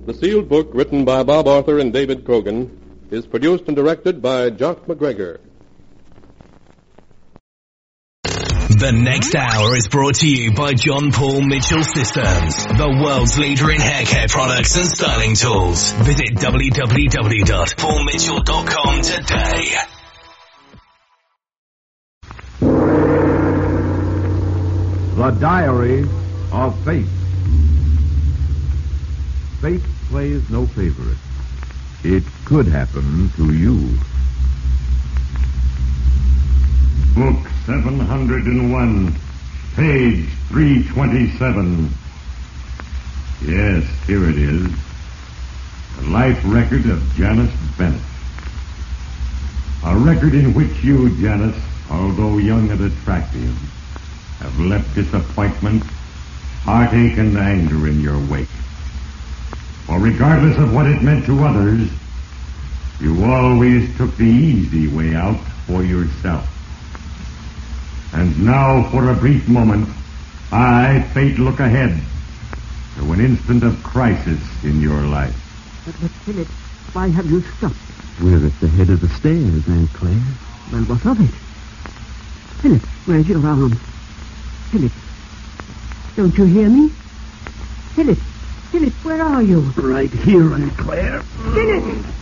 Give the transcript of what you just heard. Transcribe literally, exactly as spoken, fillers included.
The sealed book, written by Bob Arthur and David Cogan, is produced and directed by Jock McGregor. The next hour is brought to you by John Paul Mitchell Systems, the world's leader in hair care products and styling tools. Visit w w w dot paul mitchell dot com today. The Diary of Fate. Fate plays no favorite. It could happen to you. Book seven hundred one, page three twenty-seven. Yes, here it is. The life record of Janice Bennett. A record in which you, Janice, although young and attractive, have left disappointment, heartache, and anger in your wake. For regardless of what it meant to others, you always took the easy way out for yourself. And now, for a brief moment, I, Fate, look ahead to an instant of crisis in your life. But, but Philip, why have you stopped? We're at the head of the stairs, Aunt Claire. Well, what of it? Philip, where's your arm? Philip, don't you hear me? Philip, Philip, where are you? Right here, Aunt Claire. Philip!